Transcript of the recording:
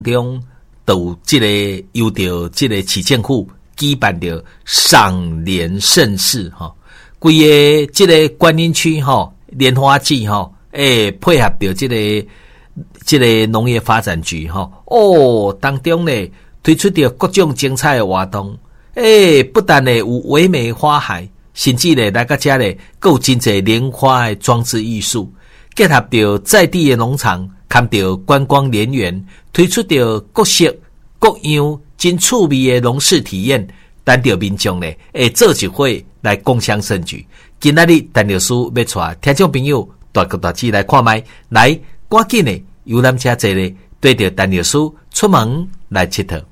中都有这个由着这个市政府举办着赏莲盛事哈，规个这个观音区哈莲花季哈，配合着这个农业发展局哈，当中呢推出着各种精彩的活动，不但呢有唯美花海，甚至呢来到这里，还有真侪莲花的装置艺术，结合着在地的农场。看到观光连园推出着各式各样真趣味的农事体验，等着民众呢会做一会来共享盛举。今仔日陈律师要带听众朋友大哥大姐来看卖，来赶紧的游览车坐咧，对着陈律师出门来佚佗。